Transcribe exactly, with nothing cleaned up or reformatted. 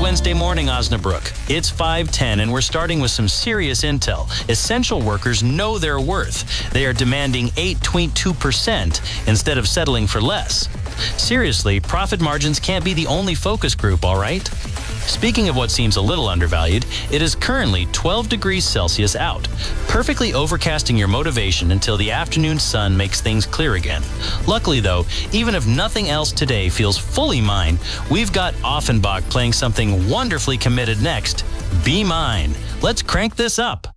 Wednesday morning, Osnabrück. It's five ten, and we're starting with some serious intel. Essential workers know their worth. They are demanding eight point two percent instead of settling for less. Seriously, profit margins can't be the only focus group, all right? Speaking of what seems a little undervalued, it is currently twelve degrees Celsius out, perfectly overcasting your motivation until the afternoon sun makes things clear again. Luckily though, even if nothing else today feels fully mine, we've got Offenbach playing something wonderfully committed next. Be Mine. Let's crank this up.